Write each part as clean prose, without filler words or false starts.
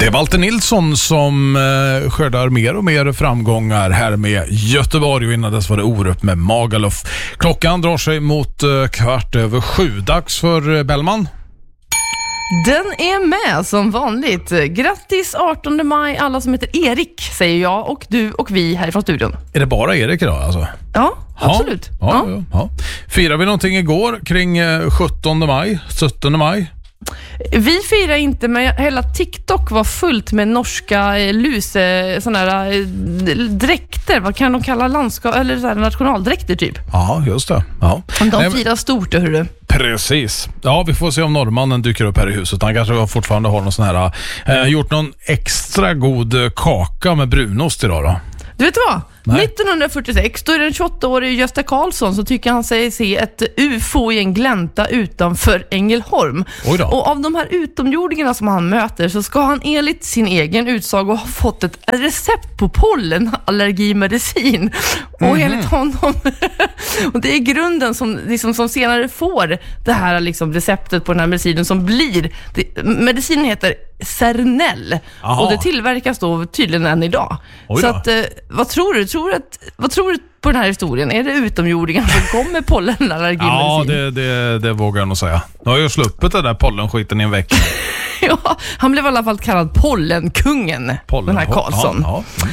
Det är Walter Nilsson som skördar mer och mer framgångar här med Göteborg, och innan dess var det Orup med Magaluf. Klockan drar sig mot 7:15. Dags för Bellman. Den är med som vanligt. Grattis 18 maj alla som heter Erik, säger jag och du och vi härifrån studion. Är det bara Erik idag alltså? Ja, absolut. Ja. Firar vi någonting igår kring 17 maj? Vi firar inte, men hela TikTok var fullt med norska såna här dräkter. Vad kan de kalla landskap eller så här nationaldräkter typ? Ja, just det. Ja. De firar stort, hörru. Precis. Ja, vi får se om norrmannen dyker upp här i huset. Han kanske fortfarande har någon sån här gjort någon extra god kaka med brunost idag då. Du vet vad? Nej. 1946, då är den 28-årige Gösta Karlsson så tycker han sig se ett UFO i en glänta utanför Ängelholm. Och av de här utomjordingarna som han möter så ska han enligt sin egen utsago ha fått ett recept på pollenallergimedicin. Och enligt honom och det är grunden som senare får det här receptet på den här medicinen som blir medicinen heter Cernel. Och det tillverkas då tydligen än idag. Så att vad tror du? Vad tror du på den här historien? Är det utomjordingar som kommer pollenallergimedicin? Ja, det vågar jag nog säga. Nu har jag sluppit det där pollenskiten i en vecka. Ja, han blev i alla fall kallad Pollenkungen, den här Karlsson.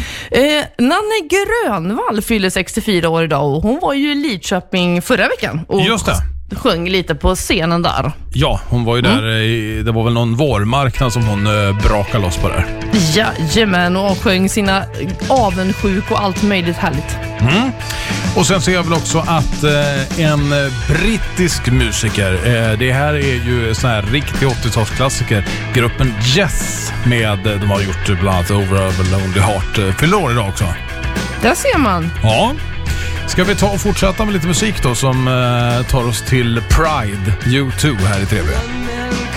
Nanne Grönvall fyller 64 år idag och hon var ju i Lidköping förra veckan. Och just det. Sjöng lite på scenen där. Ja, hon var ju där det var väl någon vårmarknad som hon brakade loss på där. Jajamän, och sjöng sina avundsjuk och allt möjligt härligt. Och sen ser jag väl också att en brittisk musiker, det här är ju sån här riktig 80-talsklassiker, gruppen Yes de har gjort bland annat Over a Lonely Heart, fyller år idag också. Där ser man. Ja. Ska vi ta och fortsätta med lite musik då som tar oss till Pride U2 här i TV?